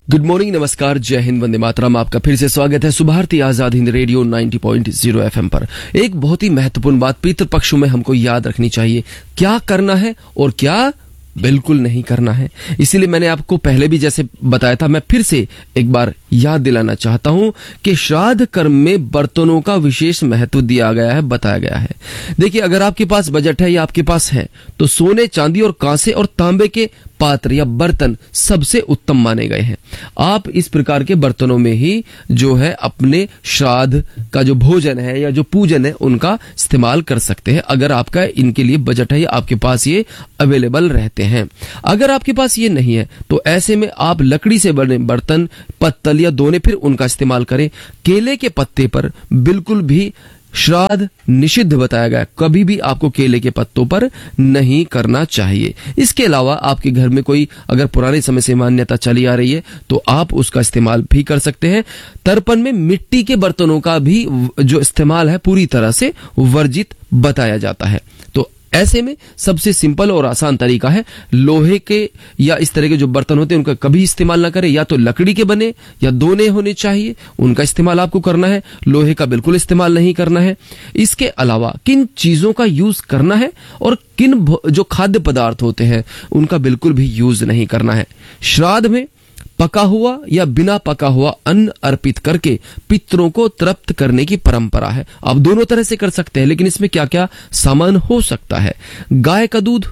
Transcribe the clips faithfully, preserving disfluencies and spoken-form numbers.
Good morning, नमस्कार, जय हिंद, वंदे मातरम। आपका फिर से स्वागत है सुभारती आजाद हिंद रेडियो नब्बे पॉइंट ज़ीरो एफएम पर। एक बहुत ही महत्वपूर्ण बात पितृपक्ष में हमको याद रखनी चाहिए, क्या करना है और क्या बिल्कुल नहीं करना है। इसीलिए मैंने आपको पहले भी जैसे बताया था, मैं फिर से एक बार याद दिलाना चाहता हूं कि श्राद्ध कर्म में बर्तनों का विशेष महत्व दिया गया है, बताया गया है। देखिए, अगर आपके पास बजट है या आपके पास है तो सोने, चांदी और कांसे और तांबे के पात्र या बर्तन सबसे उत्तम माने गए हैं। आप इस प्रकार के बर्तनों में ही जो है अपने श्राद्ध का जो भोजन है या जो पूजन है उनका इस्तेमाल कर सकते हैं, अगर आपका इनके लिए बजट है या आपके पास ये अवेलेबल रहते हैं। अगर आपके पास ये नहीं है तो ऐसे में आप लकड़ी से बने बर्तन, पत्तल या दोने फिर उनका इस्तेमाल करें। केले के पत्ते पर बिल्कुल भी श्राद्ध निषिद्ध बताया गया, कभी भी आपको केले के पत्तों पर नहीं करना चाहिए। इसके अलावा आपके घर में कोई अगर पुराने समय से मान्यता चली आ रही है तो आप उसका इस्तेमाल भी कर सकते हैं। तर्पण में मिट्टी के बर्तनों का भी जो इस्तेमाल है पूरी तरह से वर्जित बताया जाता है। तो ऐसे में सबसे सिंपल और आसान तरीका है, लोहे के या इस तरह के जो बर्तन होते हैं उनका कभी इस्तेमाल ना करें। या तो लकड़ी के बने या दोने होने चाहिए, उनका इस्तेमाल आपको करना है। लोहे का बिल्कुल इस्तेमाल नहीं करना है। इसके अलावा किन चीजों का यूज करना है और किन जो खाद्य पदार्थ होते हैं उनका बिल्कुल भी यूज नहीं करना है। श्राद्ध में पका हुआ या बिना पका हुआ अन्न अर्पित करके पितरों को तृप्त करने की परंपरा है। आप दोनों तरह से कर सकते हैं, लेकिन इसमें क्या क्या सामान हो सकता है? गाय का दूध,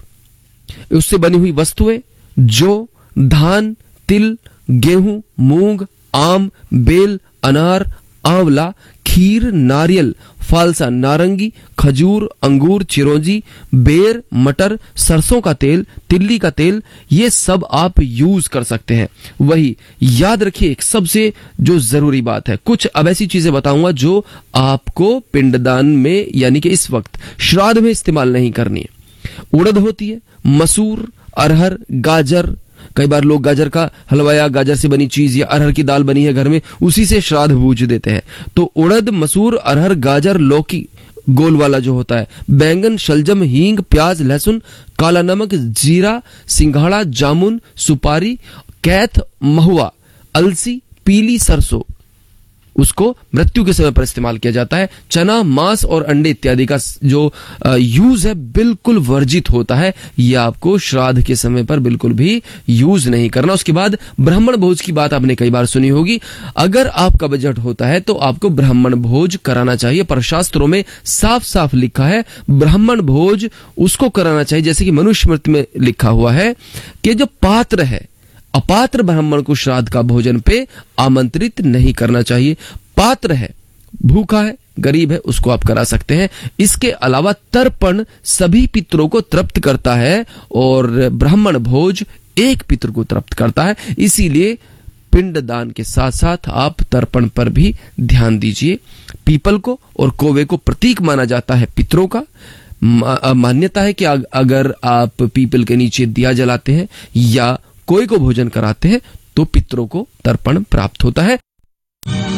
उससे बनी हुई वस्तुएं, जौ, धान, तिल, गेहूं, मूंग, आम, बेल, अनार, आंवला, खीर, नारियल, फालसा, नारंगी, खजूर, अंगूर, चिरौंजी, बेर, मटर, सरसों का तेल, तिल्ली का तेल, ये सब आप यूज कर सकते हैं। वही याद रखिए, एक सबसे जो जरूरी बात है, कुछ अब ऐसी चीजें बताऊंगा जो आपको पिंडदान में यानी कि इस वक्त श्राद्ध में इस्तेमाल नहीं करनी है। उड़द होती है, मसूर, अरहर, गाजर, कई बार लोग गाजर का हलवा या गाजर से बनी चीज या अरहर की दाल बनी है घर में, उसी से श्राद्ध बूझ देते हैं। तो उड़द, मसूर, अरहर, गाजर, लौकी गोल वाला जो होता है, बैंगन, शलजम, हींग, प्याज, लहसुन, काला नमक, जीरा, सिंघाड़ा, जामुन, सुपारी, कैथ, महुआ, अलसी, पीली सरसों, उसको मृत्यु के समय पर इस्तेमाल किया जाता है। चना, मांस और अंडे इत्यादि का जो यूज है बिल्कुल वर्जित होता है। यह आपको श्राद्ध के समय पर बिल्कुल भी यूज नहीं करना। उसके बाद ब्राह्मण भोज की बात आपने कई बार सुनी होगी। अगर आपका बजट होता है तो आपको ब्राह्मण भोज कराना चाहिए, पर शास्त्रों में साफ साफ लिखा है ब्राह्मण भोज उसको कराना चाहिए, जैसे कि मनुस्मृति में लिखा हुआ है कि जो पात्र है, अपात्र ब्राह्मण को श्राद्ध का भोजन पे आमंत्रित नहीं करना चाहिए। पात्र है, भूखा है, गरीब है, उसको आप करा सकते हैं। इसके अलावा तर्पण सभी पितरों को तृप्त करता है और ब्राह्मण भोज एक पितर को तृप्त करता है। इसीलिए पिंडदान के साथ साथ आप तर्पण पर भी ध्यान दीजिए। पीपल को और कोवे को प्रतीक माना जाता है पितरों का। मान्यता है कि अगर आप पीपल के नीचे दिया जलाते हैं या कोई को भोजन कराते हैं तो पितरों को तर्पण प्राप्त होता है।